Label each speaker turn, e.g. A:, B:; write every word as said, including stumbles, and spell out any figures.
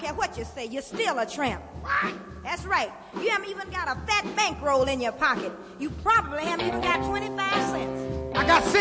A: care what you say, you're still a tramp. What? That's right. You haven't even got a fat bankroll in your pocket. You probably haven't even got twenty-five cents.
B: I got six.